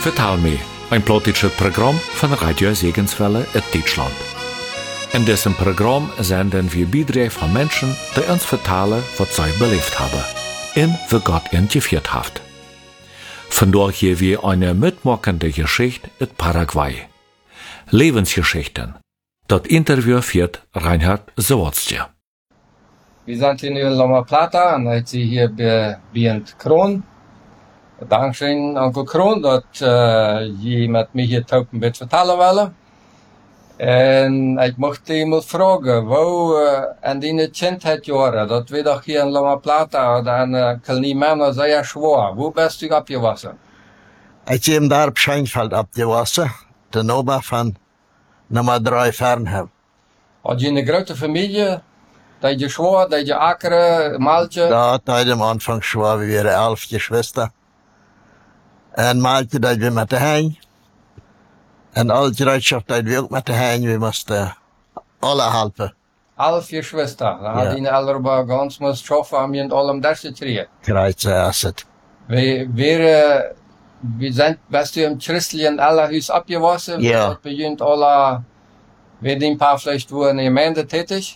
Vertel me, ein plotisches Programm von Radio Segenswelle in Deutschland. In diesem Programm senden wir Beiträge von Menschen, die uns vertellen, was sie belebt haben und wie Gott ihnen geführt hat. Vandaag hier wir eine mitmachende Geschichte in Paraguay. Lebensgeschichten. Das Interview führt Reinhard Zawadzki. Wir sind hier in Loma Plata und jetzt hier bei Kroon. Dankzij Onkel Kroon dat je met mij hier ook een beetje vertellen willen. En ik mocht iemand vragen, hoe in die kindheidjaren, dat we toch hier in Loma Plata, dan kan niet meer zeer schwaar. Hoe best u opgewassen? Ik heb daar op Scheinfeld opgewassen, de noma van nummer 3 Fernhem. Had je een grote familie? Dat je schwaar, dat je akkeren, maaltje? Dat had am Anfang schwaar, we waren 11 Geschwister. En maaltje dat we met de hein. En alle gereedschap dat we ook met de hein, we moesten alle helpen. 11 Geschwister. Dan had je allemaal ganz moest schaffen om je in allem dat te krijgen. Krijgt ze als het. We zijn best u im christlichen Allerhuis abgewassen. Ja. We begint alle, wir die ein paar vielleicht wo in der Gemeinde tätig.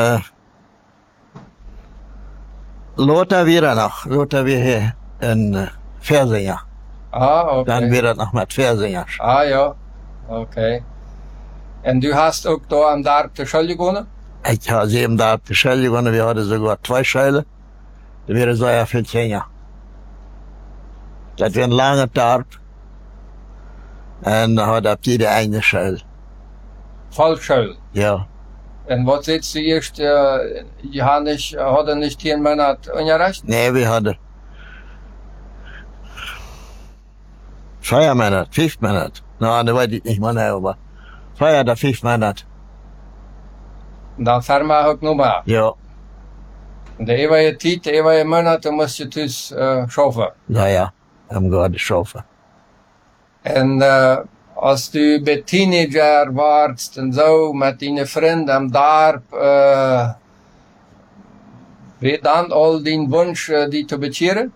Lothar weer nog. Lothar weer hier in Versinger. Ah, okay. Dan weer dat nog met Versingers. Ah, ja. Okay. En du hast ook da am Dorp de Schule gewonnen? Ik had 7 dagen op de school gewonnen, we hadden sogar 2 scholen. Dat waren zeer veel kinderen. Dat was een lange dorp. En dan had op jede eigen school. Volksschule? Ja. En wat zit ze eerst, je hadden niet 10 Monate Unterricht? Nee, we hadden 4 Monate, 5 Monate. Nou, dat weet ik niet meer, maar 4 oder 5 Monate. En dan verder ook nog maar. Ja. En de eeuwige tijd, de eeuwige Monate moest je dus schaffen. Ja, am gerade schaffen. En als du bij teenager warst en zo met die vriend am Dorp, wie dan al die wunsch die te bezieren?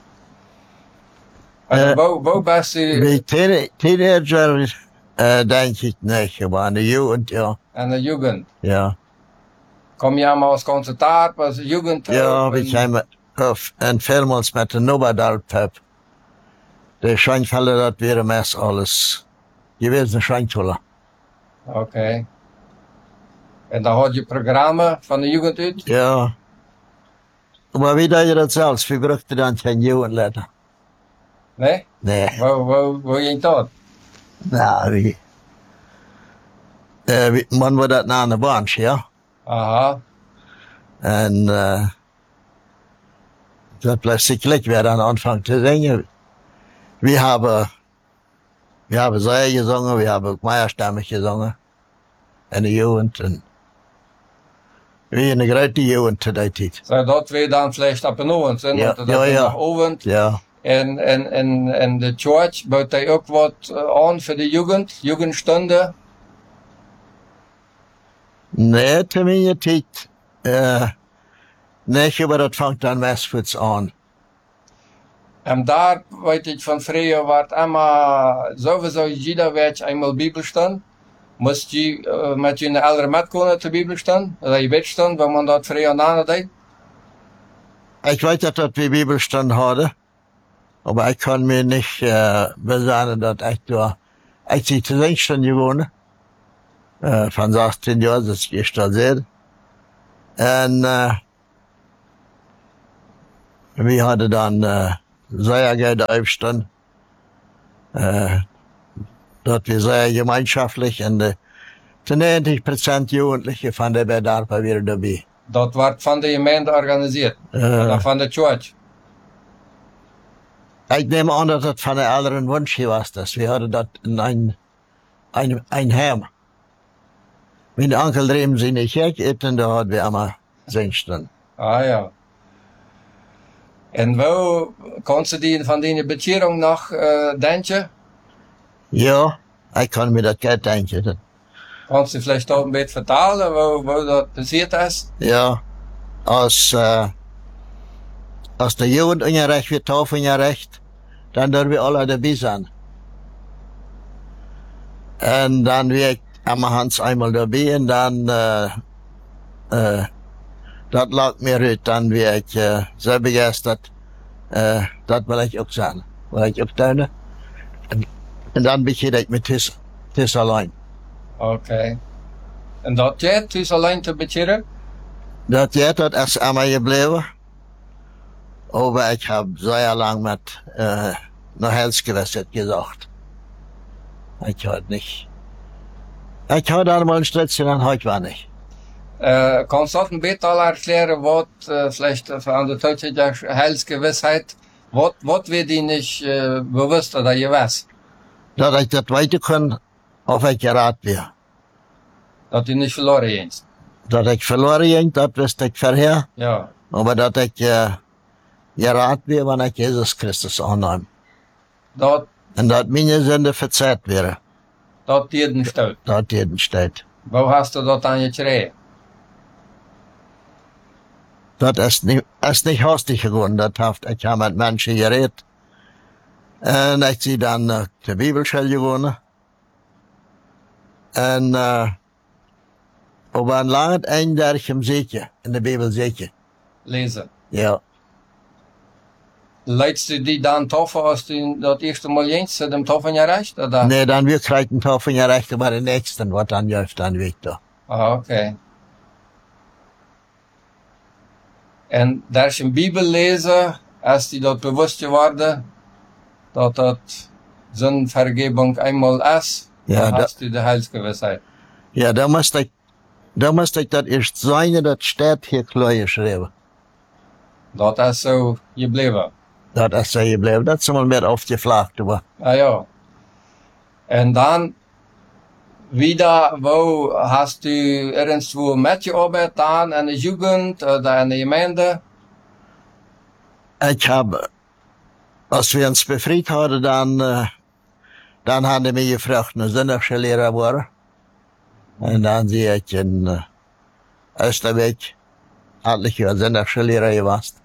Wo bist du? Bij teenager denk ik niet, maar in de jeugd, ja. In de Jugend? Ja. Kom je allemaal als concertaat, als Jugend? Ja, we zijn en vielmals met de Nobadalp. De Scheinfelder, dat waren meest alles gewesen Scheinfelder. Oké. En dan had je programma van de Jugend uit? Ja. Maar wie deed je dat zelfs? We brukten dan geen jugendletter. Nee? Nee. Wo ging dat? Nou, man wordt dat na de branch, ja. Aha. En dat plötzlich weer aan Anfang te zingen. We hebben zij gezongen, we hebben ook Meierstammig gezongen. En de Jugend. En we hebben een grote Jugend te die tijd. Zo dat we dan vielleicht op een oven zijn, Ja, dat we nog oven. Ja. En de church bouwt hij ook wat aan voor de Jugend, Jugendstunde. Nee, te mijn tijd. Nee, maar dat vangt dan meest aan. En daar, weet ik van vroeger, wordt immer sowieso jeder week eenmaal Bibelstand. Moest je met je oudere met kunnen te Bibelstand? Dat je Bibelstand, waar man dat vroeger nadeed? Ik weet dat we Bibelstand hadden. Maar ik kan me niet bezinnen dat ik daar... Ik zie te Zingsten gewonnen. Van 16 jaar, dat is gestudeerd. En we hadden dan zeer goed opstaan. Dat we zeer gemeinschaftlich en de 90% Jugendlichen van de Bedorpen weer daarbij. Dat wordt van de gemeente georganiseerd? Van de church? Ik neem aan dat het van de ouderen wunsch was. Dus we hadden dat in een heim. Mijn onkel dream ze in de kerk en daar hadden we allemaal zingsten. Ah ja. En wo kannst du die van die Beziehung nog denken? Ja, ik kan me dat goed denken. Kannst du vielleicht auch ein bisschen vertellen, wo das passiert ist? Ja, als de Jugend ongerecht wird, Taufe ongerecht, dann dürfen wir alle dabei sein. En dan weer ik Hans einmal dabei en dan, dat lag mir uit. Dan weer ik zo begeisterd, dat wil ik ook zijn. Wil ik ook tuinen. En dan begin ik met thuis alleen. Oké. En dat jij thuis alleen te beginnen? Dat is aan mij gebleven. Aber ich habe sehr lang mit nach Helsgewässer gesagt. Ich hatte nicht. Ich hatte einmal ein Stützchen und heute war nicht. Kannst du ein bisschen erklären, was vielleicht an der deutschen Heilsgewissheit, was wird die nicht bewusst oder gewiss? Dass ich das weiter kann, auf ich geraten wäre. Dass die nicht verloren gehst. Dass ich verloren ging, das wusste ich vorher. Ja. Aber dass ich geraten wäre, wenn ich Jesus Christus annehme. Und dass meine Sünde verzeiht wäre. Dat jeden steht. Dat jeden steht. Wo hast du das dann gekriegt? Das ist nicht hastig geworden. Ich habe mit Menschen geredet. Und ich sie dann zur Bibelschule gegangen. Und, aber ein langes ein, der ich im Seeke, in der Bibel seeke. Lesen. Ja. Leidst du die dann toffe, als du das erste Mal jens dem Toffen erreicht? Oder? Nee, dann wir kriegen Taufen gerecht, aber den nächsten, was dann läuft, dann weg da. Ah, okay. En daar is een Bibel lezen, als die dat bewust geworden, dat dat zijn vergebung eenmaal is, Ja, dan hast du de Heilsgewissheit. Ja, da musste ich das erst sein, das steht hier klar geschrieben. Dat is zo gebleven. Das ist so geblieben. Das ist mal mehr aufgefragt, aber. Ah ja. En dan, wieder, wo hast du irgendwo mitgearbeitet, dann in der Jugend oder in der Gemeinde? Ich habe, als wir uns befreit hatten, dann haben die mich gefragt, eine Sonntagsschullehrer war. Und dann sehe ich in Österweg, etliche Jahre Sonntagsschullehrer gewesen.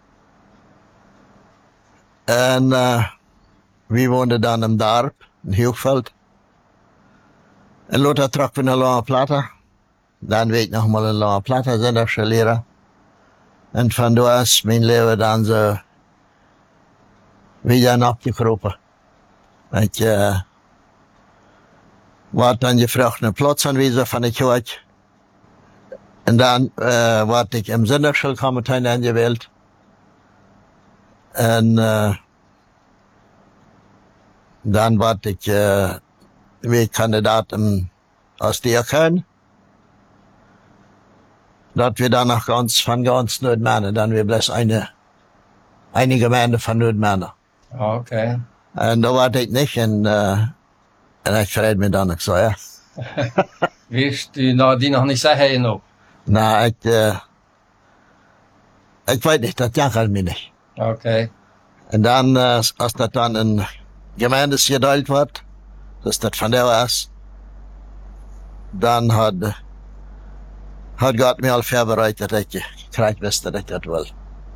Und wir wohnten dann im Dorf, in Hochfeld. Und Lothar trug wir nach La Plata. Dann war ich nochmal in La Plata, Sonntagsschullehrer. Und von da ist mein Leben dann so wieder abgekropen. Ich war dann gefragt, einen Platzanweiser von der Kirche. Und dann war ich im Sonderschulkomitee angewählt. Und dann war ich Kandidat aus Diakon. Dort wir dann noch von ganz Nordmänner, dann wir bloß eine Gemeinde von Nordmänner. Okay. Und da war ich nicht, und ich verrät mir dann nicht so, ja. Wirst du die noch nicht sagen noch? Na, ich weiß nicht, das jankert mir nicht. Okay. Und dann, als das dann in Gemeindes geteilt wird, dass das von der ist, dann hat Gott mir all vorbereitet, dass ich krieg wusste, dass ich das will.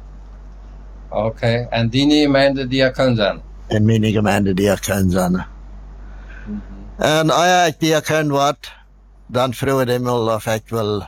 Okay. En die Gemeinde, die können sein? In meine Gemeinde, die erkennen sind. Und als ich die erkennen wird, dann früher ich mal, ob ich will,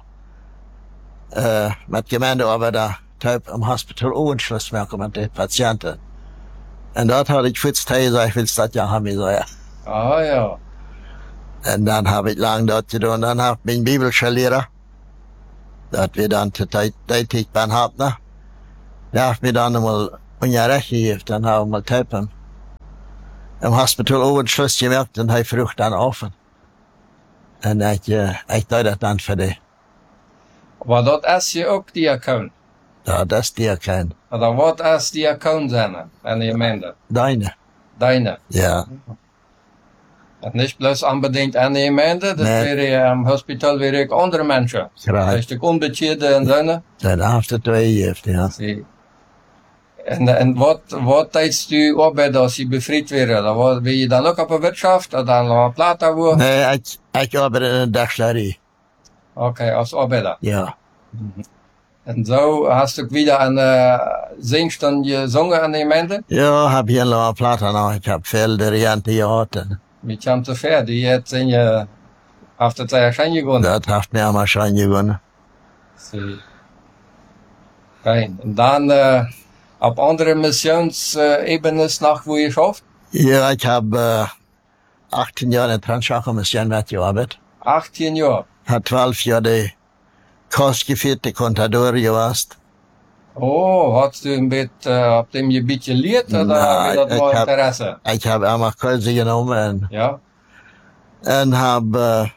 mit Gemeindearbeiter im Hospital Anschluss machen mit den Patienten. Und dort hatte ich 40 Tage gesagt, ich will das ja haben, so, ja. Ah ja. Und dann habe ich lang dort getan. Dann habe ich meinen Bibelschullehrer, dat wir dann tätig beim Hauptner, der hat mir dann einmal ungerecht gegeben, dann haben wir mal Typen im Hospital oben Schluss gemerkt und habe Frucht dann offen. Und ich tue das dann für die. Aber dat is je ook diakoon? Ja, das ist die kein. Oder wat is diakoon zijn in de gemeente? Deine. Deine. Ja. En niet bloos unbedingt in de gemeente, dat Nee. weer im Hospital weer ook andere mensen. Graag. Dat is de onbecheerde en zo. Dat heeft het twee heeft, ja. Zie. En wat tijdens je arbeid als je bevrijd werd? Wil je dan ook op een wirtschaft of dan op een plata worden? Nee, ik arbeid in een dagslarie. Oké, als arbeider. Ja. En zo hast du wieder eine Singstunde gesungen an de gemeente? Ja, heb je een lange plaat nog. Ik heb veel dirigenten gehad. Wie kam zu fair? Die jetzt sind ja auf der Zeit schon gewonnen. Das hat mir einmal schon gewonnen. Sie. Fein. Und dann auf andere Missionsebenen noch, wo ihr schafft? Ja, ich habe 18 Jahre in Transchacher Mission mitgearbeitet. 18 Jahre. Hat 12 Jahre die kostgeführte Contador gewesen. Oh, hast du mit auf dem Gebiet gelehrt oder Nein, das ich war hab- Interesse? Ich habe einmal Kurse genommen Ja. und habe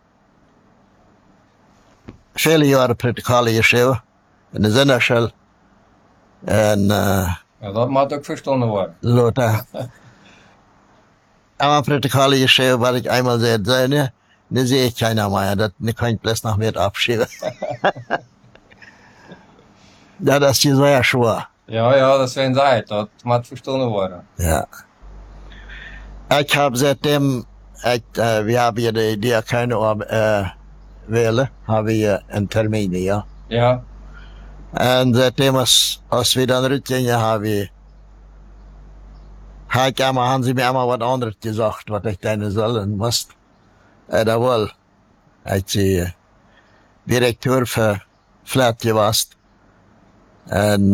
viele Jahre Protokolle geschrieben in der Sinnerschule. Und Ja, das mag auch verstanden worden. Lothar. Einmal Protokolle geschrieben, weil ich einmal sehe, ne sehe ich keiner mehr. Das kann ich bloß noch mit abschieben. Ja, das ist sehr schwer. Ja, das werden sein. Das mag verstanden worden. Ja. Ich habe seitdem, wir haben hier die Diakone wählen, haben wir einen Termin, ja. Ja. Und seitdem, als wir dann rückgingen, haben sie mir einmal was anderes gesagt, was ich denn sollen muss. Da wohl, als sie Direktor für Flat gewesen. Und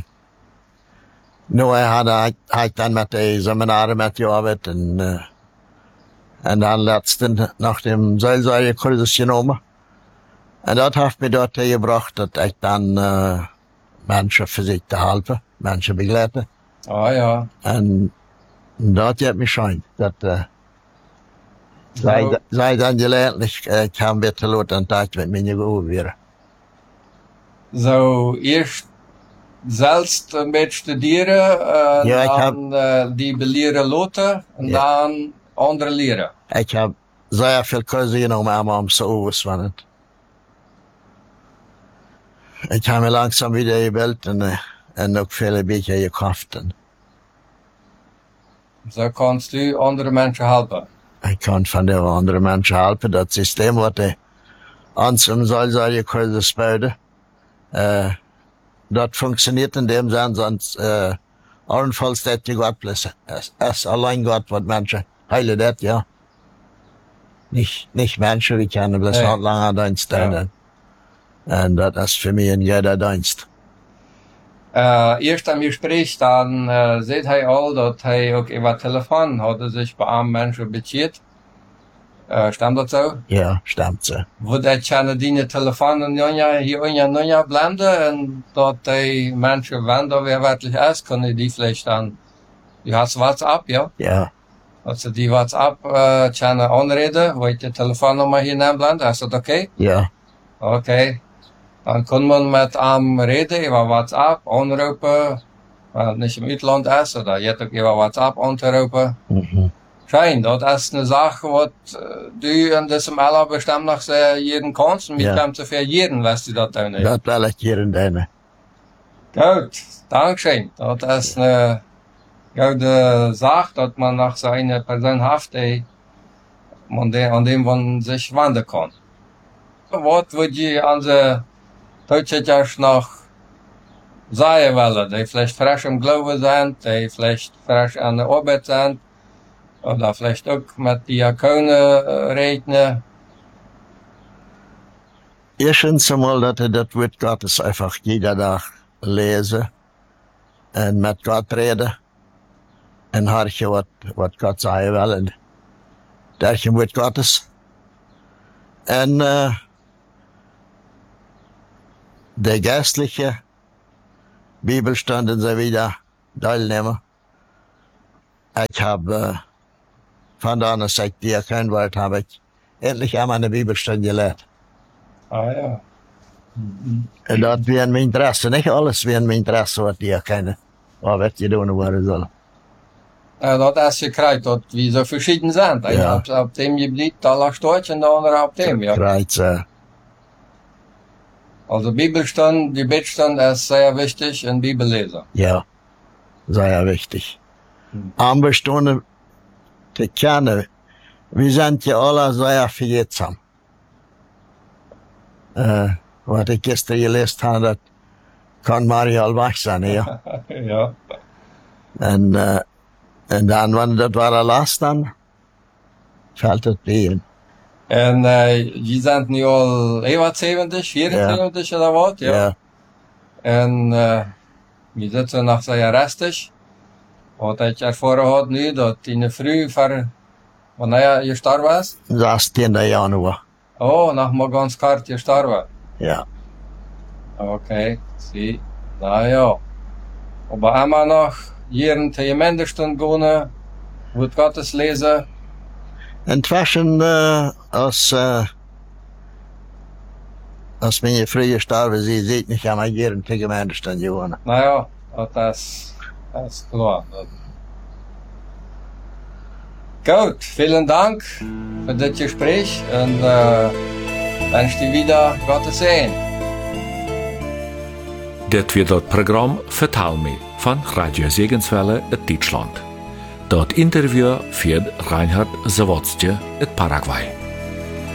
nu habe ich dann mit den Seminaren mitgearbeitet und dann letzten nach dem Seelsorgekurs genommen. Und das hat mich dort gebracht, dass ich dann Menschen versuchte helfen, Menschen begleiten. Ah ja. Und das hat mich schon. Das sei dann gelernt, ich kann bitte laut an Tag mit mir gehoben werden. So, erst selbst ein bisschen studieren, Ja, ich dann die belehren lassen und Ja. dann andere leren. Ich habe sehr viel Kurse genommen, einmal um so auswandern. Ich habe mir langsam wieder gebildet und auch viele Bücher gekauft. Und So kannst du andere Menschen helfen. ich kann von den anderen Menschen helfen. Das System, was ich an zum Seelsorgekurs baute, das funktioniert in dem Sinne, sonst allenfalls das die Gott bloß. Es allein Gott, was Menschen heilen das, ja. Nicht Menschen, wir können bloß Nee. nicht lange Dienst tun. Ja. Und das ist für mich ein jeder Dienst. Erst am Gespräch, dann seht ihr all, dass er auch über Telefon hat sich bei einem Menschen bezieht. Stimmt das so? Ja, stimmt so. Wo der kann die Telefonen hier und blenden und dass die Menschen, wenn da wer wirklich ist, können die vielleicht dann, du hast WhatsApp, ja? Ja, Also die WhatsApp kann anreden, wo ich die Telefonnummer hier blende, ist das okay? ja, Okay. Dann kann man mit einem reden über WhatsApp, anrufen, wenn es nicht im Ausland ist, oder jetzt auch über WhatsApp anrufen. mhm. Schein, das ist eine Sache, was du in diesem Alter bestimmt noch sehr jeden kannst, und Ja. ich kann für jeden, was du das tun Das will ich hier in deine. Gut, Dankeschön. Das ist eine gute Sache, dass man nach so einer Person hat, an dem man sich wenden kann. Was würde ich an der Deutschen noch sagen wollen, die vielleicht frisch im Glauben sind, die vielleicht frisch an der Arbeit sind, oder vielleicht auch mit Diakonen reden? Erstens einmal, dass ich das Wort Gottes einfach jeder Tag lese und mit Gott rede und horche, was Gott sagen will. Und das ist ein Wort Gottes. Und der geistliche Bibelstand und so wieder teilnehmen. Ich habe von da an, als ich Diakon war, habe ich endlich einmal eine Bibelstunde gelernt. Ah ja. Und das wäre mein Interesse, nicht alles wäre mein Interesse, was Diakone Arbeit getan worden soll. Dat is gekrijgt dat we zo verschieden zijn. De Ja. ene op dem gebied, da lag Deutsch en de andere op dem, ja. Kreuz, Also Bibelstand, die Bittstand ist sehr wichtig in Bibellesen. ja, sehr wichtig. Aber Stunde zu kennen, wir sind ja alle sehr vergetsam. Was ich gestern gelesen habe, das kann Mario wach sein, ja. Ja. Und dann, wenn das war Last dann, fällt het bij. En je bent nu al 71, 74 oder wat? Ja. En je zit zo nog 60. Wat ik ervoor had nu, dat in de vroeg voor, wanneer je gestorven was? 16 januari. Oh, nog maar ganz kort gestorven. Ja. Okay, zie. Nou ja. Aber immer noch hier te je Mindestund gehen, wird Gottes lesen. Intussen, als mijn vrije starven, ze ziet niet aan mij hier tegen mij staan gewoon. Nou ja, dat is klar. Gut, vielen Dank für das Gespräch und wünsche dir wieder Gottes Segen. Dit weer dat Programm Vertaal me van Radio Segenswelle uit Deutschland. Dat interview führt Reinhard Zawadzki uit Paraguay.